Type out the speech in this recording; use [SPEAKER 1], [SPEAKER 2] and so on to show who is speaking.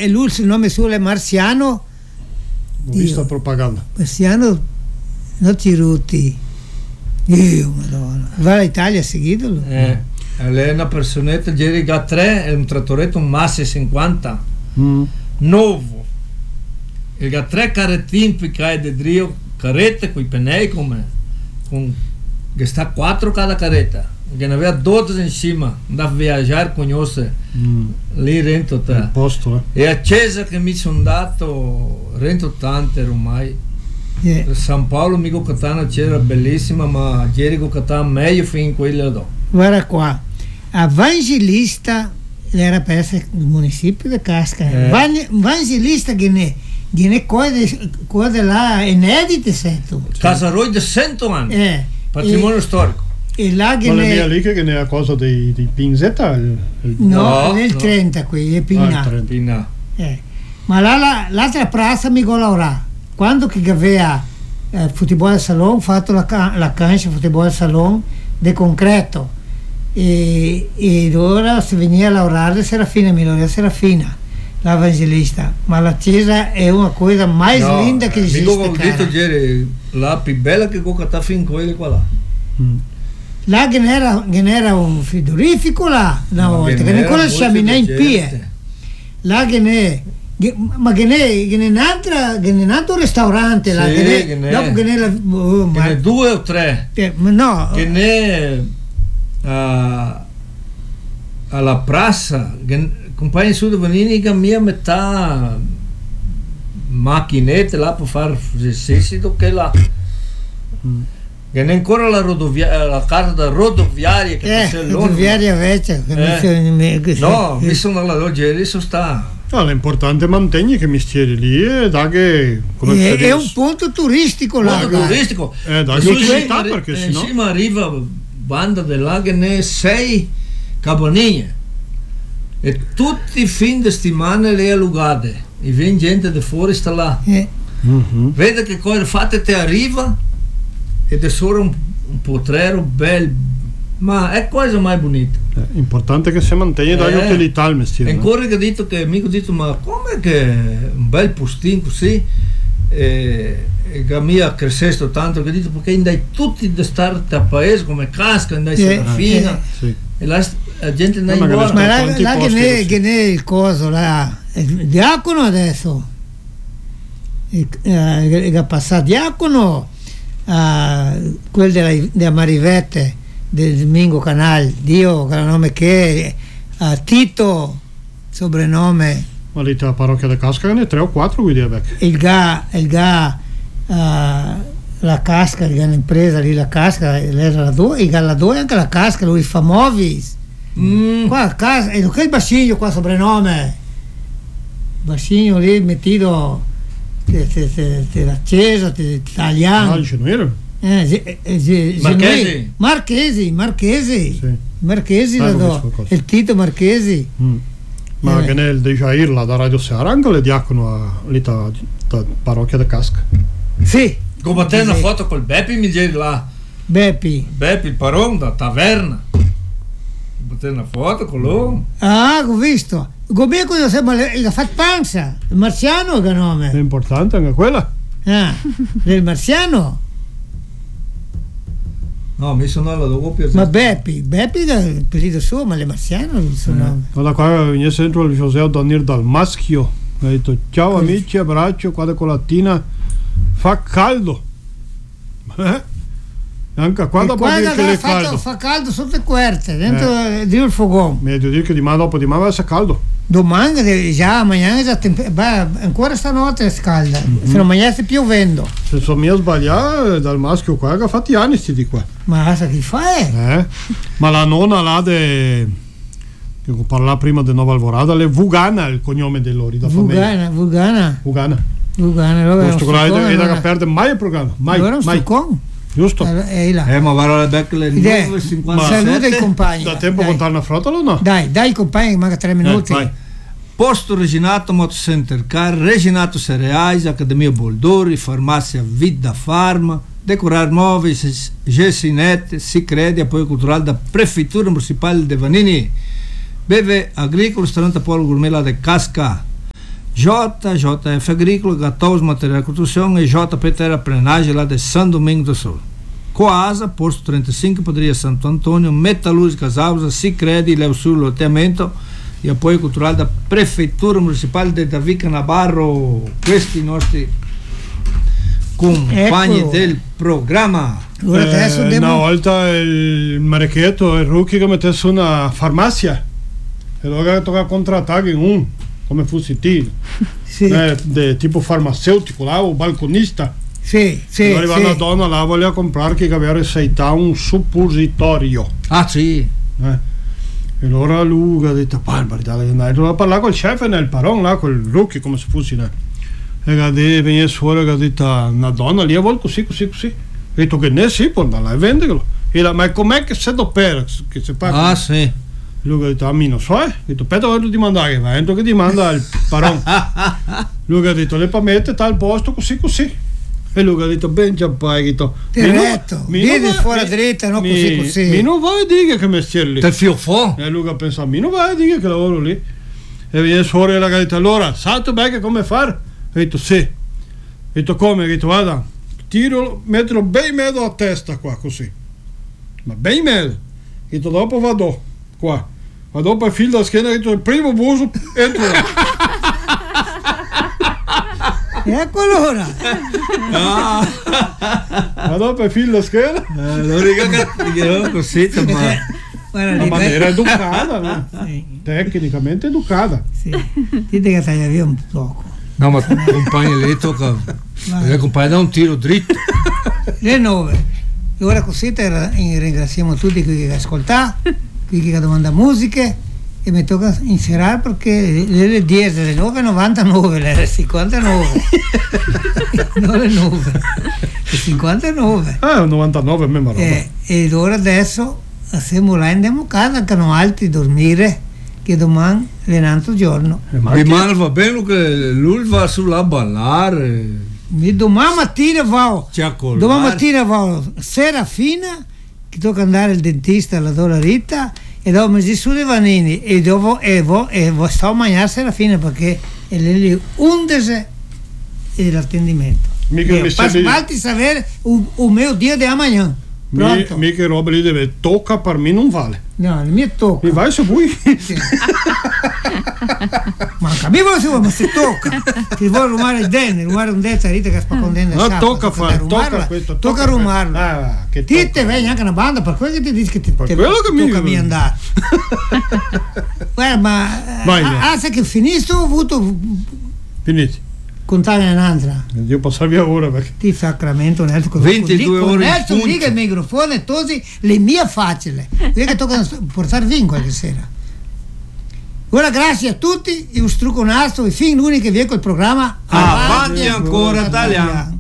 [SPEAKER 1] e lui il nome suo è Marciano.
[SPEAKER 2] Ho visto propaganda.
[SPEAKER 1] Marciano non Ciruti. Dio madonna. Va all'Italia a seguirlo.
[SPEAKER 3] Lei è una personetta, ieri ha 3, è un trattoretto, un Massi 50. Nuovo. E ha 3 carrettini piccai di drio, carrette con i pennei con che sta 4 cada carretta. Che ne aveva 12 in cima, andava a viaggiare con Jose lì dentro te.
[SPEAKER 2] Posto,
[SPEAKER 3] E a Cesa che mi sono dato dentro tante ormai. San Paolo mica Catania c'era bellissima, ma Gerico Catania meglio fin in quella do.
[SPEAKER 1] Guarda qua, Evangelista era per essere il municipio di Casca. Evangelista che ne cose là inedite sento.
[SPEAKER 3] Casaroi di 100 anni. Patrimonio storico.
[SPEAKER 1] E là che
[SPEAKER 2] non è lì che ne ha cosa dei Pinzetta?
[SPEAKER 1] No, nel 30 qui, è Pinna. Ma là l'altra praza mi gola quando che aveva football salon, fatto la cancia football salon di concreto e ora si veniva a lavorare Serafina, Miloria Serafina, l'Evangelista, ma la chiesa è una cosa mai linda che esiste.
[SPEAKER 3] Mi ho detto ieri, la più bella che ho fatto fin quella qua là.
[SPEAKER 1] Là che n'era un frigorifero là una volta, che ne conosciamo in pie. Là che ne ma che ne un altro ristorante là, dopo che ne
[SPEAKER 3] 2 o 3
[SPEAKER 1] no,
[SPEAKER 3] che ne alla prassa compagni su venire che mia metà macchinette là per fare esercizi che là che ne ancora la carta rodoviaria che
[SPEAKER 1] rodoviaria vecchia
[SPEAKER 3] no, mi sono andato oggi adesso sta.
[SPEAKER 2] No, l'importante è mantenere che mestiere lì e da che
[SPEAKER 1] è un punto turistico là.
[SPEAKER 3] Turistico.
[SPEAKER 2] Da che utilità perché sennò.
[SPEAKER 3] Insieme arriva banda dell'A che ne 6 capanine e tutti i fin di settimana le allugate e viene gente di fuori sta là. Vede che cosa fate te arriva ed è solo un potrero bel, ma è cosa mai bonita.
[SPEAKER 2] Importante che si mantenga da utilità al mestiere.
[SPEAKER 3] Ancora che detto che amico detto ma come che un bel postino così e che mia crescesto tanto che detto perché indai tutti da stare a paese come Casca, indai Serafina e la gente non è buona.
[SPEAKER 1] Ma là che ne è il coso là, il diacono adesso che ha passato diacono quel della Marivette del Mingo Canal, Dio che nome che è Tito soprannome.
[SPEAKER 2] Ma lì la parrocchia di Casca ne è 3 o 4 guidi
[SPEAKER 1] il ga la Casca, l'impresa lì la Casca era la 2 anche la Casca lui famovis qua a casa e che il bacino qua soprannome bacino lì mettito la chiesa italiana Marchesi il Tito Marchesi
[SPEAKER 2] ma che nel De Jair la da Radio Seara anche le diacono lì da parrocchia di Casca
[SPEAKER 1] sì
[SPEAKER 3] come te una foto col Beppi mi dice là
[SPEAKER 1] Beppi
[SPEAKER 3] il paron da taverna te una foto con lui
[SPEAKER 1] ho visto come cosa sembra ha fatto panza il marziano che nome
[SPEAKER 2] è importante anche quella
[SPEAKER 1] del marziano.
[SPEAKER 3] No, mi sono alla doppia.
[SPEAKER 1] Ma Beppi è il periodo suo, ma le marziano il suo nome.
[SPEAKER 2] Da qua viene sempre il José Donir dal Maschio. Ha detto ciao amici, abbraccio, qua da colatina fa caldo. Anche quando può dire che è caldo.
[SPEAKER 1] Fa caldo sotto le querte, dentro il fogone.
[SPEAKER 2] Meglio dire che dopo di va a essere caldo.
[SPEAKER 1] Domani già, magari ancora stanotte è scalda, fino a magari sta piovendo.
[SPEAKER 2] Se sono mio sbagliato dal Maschio qua che ha fatto anni sti di qua.
[SPEAKER 1] Ma sa chi fa?
[SPEAKER 2] Ma la nonna là che parlava prima di Nova Alvorada, è Vugana il cognome di loro da famiglia.
[SPEAKER 1] Vugana.
[SPEAKER 2] Questo che non perde mai il programma, mai. Giusto?
[SPEAKER 3] Ma guarda becco le 9:57.
[SPEAKER 1] Saluta i compagni.
[SPEAKER 2] Da tempo contare una frotola o no?
[SPEAKER 1] Dai i compagni, manca 3 minuti.
[SPEAKER 3] Posto Reginato Motocenter Car, Reginato Cereais, Accademia Boldori, Farmácia Vida Farma, Decorar Móveis, Gessinete, Sicredi, apoio cultural da Prefeitura Municipal de Vanini, BV Agricolo, Restaurante Polo Gourmet lá de Casca, JF Agrícola, Gataus Material de Construção e JP Terraplenagem lá de São Domingo do Sul. Coasa, Posto 35, Poderia Santo Antônio, Metalúrgicas Árvores, Sicredi, Leo Sul Loteamento e apoio cultural da Prefeitura Municipal de Davi Canabarro. Questi nostri compagni del programma.
[SPEAKER 2] Una volta il Marichetto e Rucchi che mettesse una farmacia e allora tocca contrattare in come fossi te, tipo farmaceutico là, o balconista.
[SPEAKER 1] Sì.
[SPEAKER 2] Arriva una donna là, voleva comprare che aveva recettato un suppositorio.
[SPEAKER 3] Ah sì.
[SPEAKER 2] E allora lui ha detto, allora parlare col chef nel paron là, col Rucchi come se fosse, e ha detto, veniva fuori, ha detto, una donna lì vuole così. Ha detto che ne si può andare a venderlo. Ma com'è che se dopera che si parla?
[SPEAKER 3] Ah sì.
[SPEAKER 2] Lui ha detto, a me non so, ha detto, Pedro voglio ti mandare, va entro che ti manda il paron. Lui ha detto, le permette tal posto così. E lui ha detto, ben giappai, ha detto,
[SPEAKER 1] diretto, vieni fuori dritta, non così.
[SPEAKER 2] Mi non vai a dire che mestiere lì.
[SPEAKER 3] Te fiofò?
[SPEAKER 2] E lui ha pensato, mi non vai a dire che lavoro lì. E viene fuori e ha detto, allora, salto bene come fare? Ha detto, sì. Ha detto, come? Ha detto, guarda, metterlo ben in mezzo alla testa qua, così. Ma ben in mezzo. Ha detto, dopo vado qua. Vado per il filo da schiena, ha detto, il primo buso, entro là.
[SPEAKER 1] Ecco allora.
[SPEAKER 2] Vado per il filo da schiena.
[SPEAKER 3] Non ricordo così,
[SPEAKER 2] ma una maniera educata, no? Sì. Tecnicamente educata.
[SPEAKER 1] Sì. Dite che taglia via un poco.
[SPEAKER 3] No, ma compagni lì tocca. Le compagni da un tiro dritto.
[SPEAKER 1] Le 9. E ora così ringraziamo tutti quelli che ascoltano, quelli che domandano musiche. E mi tocca inserire perché le 10 delle 9:99, le 59 non le 9, le 59
[SPEAKER 2] 99 a me roba.
[SPEAKER 1] E ora adesso siamo là, andiamo a casa che non altri dormire che domani è un altro giorno.
[SPEAKER 3] Domani va bene che lui va sulla a ballare.
[SPEAKER 1] Domani mattina vado sera fine che tocca andare al dentista alla Dora Rita e dopo mi su dei vanini e dopo sto a mangiarsi alla fine perché è le 11 l'attendimento. Posso malti sapere il mio dia di amanhã. Pronto?
[SPEAKER 2] Mica roba lì deve tocca per me non vale.
[SPEAKER 1] No, il mio tocca.
[SPEAKER 2] Mi vai se vuoi.
[SPEAKER 1] Sì. Ma capivo se vuoi, ma se tocca. Se vuoi rumare il dente, rumare un dente a rite che sta con dente.
[SPEAKER 2] No, tocca fare, tocca questo.
[SPEAKER 1] Tocca rumarlo. Ti te vedi anche una banda, per quello che ti dici che ti tocca mi andare. Guarda, ma se che finisco ho avuto.
[SPEAKER 2] Finiti.
[SPEAKER 1] Contare un'altra.
[SPEAKER 2] Io posso via ora perché
[SPEAKER 1] ti sacramento
[SPEAKER 3] 22 ore
[SPEAKER 1] in lì che il microfono e tosi le mie facile io che tocca portare via qualche sera. Ora grazie a tutti, io struco un astro e fin l'unico che vi ecco il programma
[SPEAKER 3] Avanti ancora Italia.